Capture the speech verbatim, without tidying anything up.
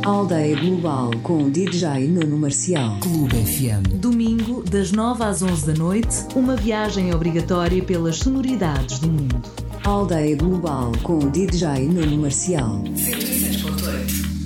Aldeia Global com D J Nuno Marcial. Clube F M. Domingo, das nove às onze da noite, uma viagem obrigatória pelas sonoridades do mundo. Aldeia Global com D J Nuno Marcial. cento e seis ponto oito.